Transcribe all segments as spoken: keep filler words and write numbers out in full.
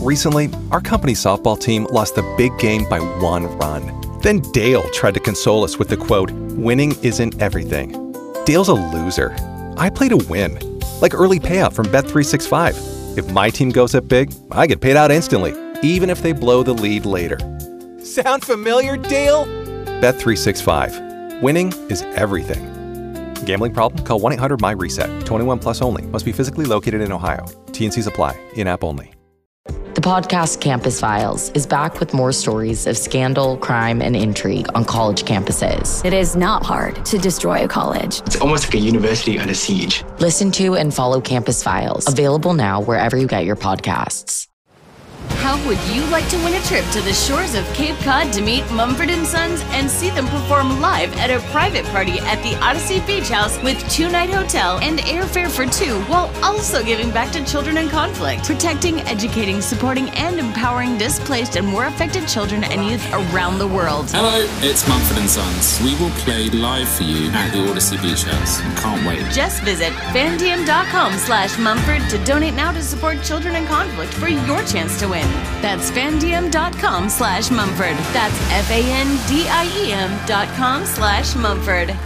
Recently, our company's softball team lost the big game by one run. Then Dale tried to console us with the quote, "Winning isn't everything." Dale's a loser. I play to win, like early payout from Bet three sixty-five. If my team goes up big, I get paid out instantly, even if they blow the lead later. Sound familiar, Dale? Bet three sixty-five. Winning is everything. Gambling problem? Call one eight hundred M Y reset. twenty-one plus only. Must be physically located in Ohio. T and Cs apply. In-app only. The podcast Campus Files is back with more stories of scandal, crime, and intrigue on college campuses. It is not hard to destroy a college. It's almost like a university under siege. Listen to and follow Campus Files. Available now wherever you get your podcasts. How would you like to win a trip to the shores of Cape Cod to meet Mumford and Sons and see them perform live at a private party at the Odyssey Beach House with two-night hotel and airfare for two, while also giving back to children in conflict, protecting, educating, supporting, and empowering displaced and war affected children and youth around the world? Hello, it's Mumford and Sons. We will play live for you at the Odyssey Beach House. Can't wait. Just visit fandm.com slash Mumford to donate now to support children in conflict for your chance to win. That's fandiem.com slash Mumford. That's F-A-N-D-I-E-M dot com slash Mumford.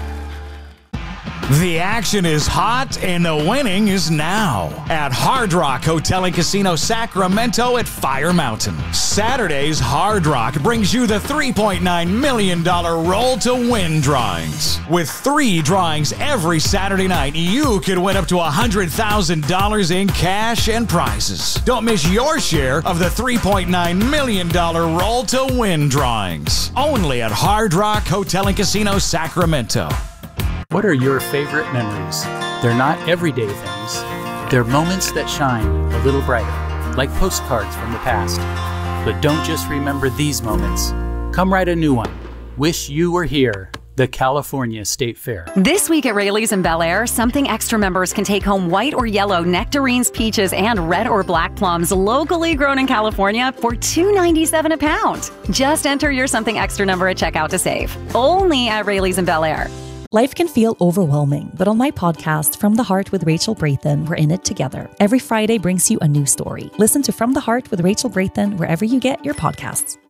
The action is hot and the winning is now at Hard Rock Hotel and Casino Sacramento at Fire Mountain. Saturday's Hard Rock brings you the three point nine million dollars Roll to Win drawings. With three drawings every Saturday night, you could win up to one hundred thousand dollars in cash and prizes. Don't miss your share of the three point nine million dollars Roll to Win drawings. Only at Hard Rock Hotel and Casino Sacramento. What are your favorite memories? They're not everyday things. They're moments that shine a little brighter, like postcards from the past. But don't just remember these moments. Come write a new one. Wish you were here. The California State Fair. This week at Rayleigh's in Bel Air, Something Extra members can take home white or yellow nectarines, peaches, and red or black plums locally grown in California for two dollars and ninety-seven cents a pound. Just enter your Something Extra number at checkout to save. Only at Rayleigh's in Bel Air. Life can feel overwhelming, but on my podcast, From the Heart with Rachel Brathen, we're in it together. Every Friday brings you a new story. Listen to From the Heart with Rachel Brathen wherever you get your podcasts.